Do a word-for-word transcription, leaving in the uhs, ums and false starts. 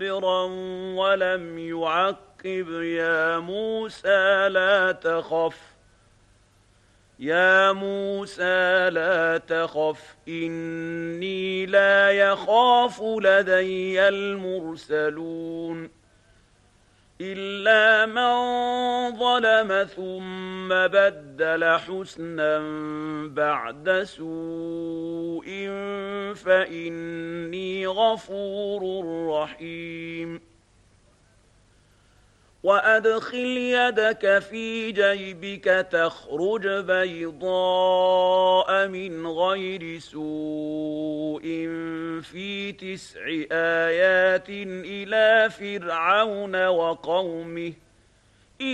مستكبرا ولم يعقب يا موسى لا تخف يا موسى لا تخف إني لا يخاف لدي المرسلون إلا من ظلم ثم بدل حسنا بعد سوء فإني غفور رحيم وأدخل يدك في جيبك تخرج بيضاء من غير سوء في تسع آيات إلى فرعون وقومه